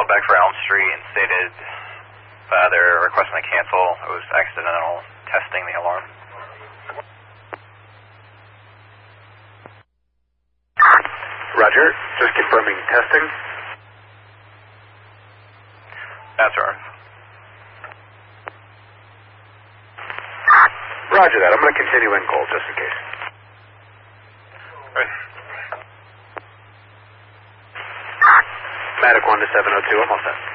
back for Elm Street and stated they're requesting to cancel. It was accidental testing the alarm. Roger, just confirming testing. That's right. Roger that. I'm going to continue in call just in case. Right. Matic 1 to 702, I'm all set.